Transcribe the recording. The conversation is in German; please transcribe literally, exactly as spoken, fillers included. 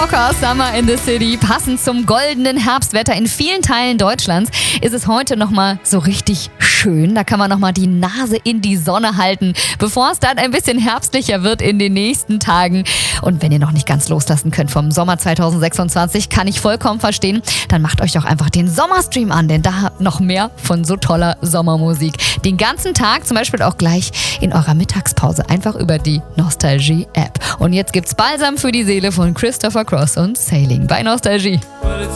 Walker, Summer in the City. Passend zum goldenen Herbstwetter in vielen Teilen Deutschlands ist es heute nochmal so richtig schön. Da kann man nochmal die Nase in die Sonne halten, bevor es dann ein bisschen herbstlicher wird in den nächsten Tagen. Und wenn ihr noch nicht ganz loslassen könnt vom Sommer zwanzig sechsundzwanzig, kann ich vollkommen verstehen, dann macht euch doch einfach den Sommerstream an, denn da habt noch mehr von so toller Sommermusik. Den ganzen Tag, zum Beispiel auch gleich in eurer Mittagspause, einfach über die Nostalgie-App. Und jetzt gibt's Balsam für die Seele von Christopher Cross und Sailing bei Nostalgie.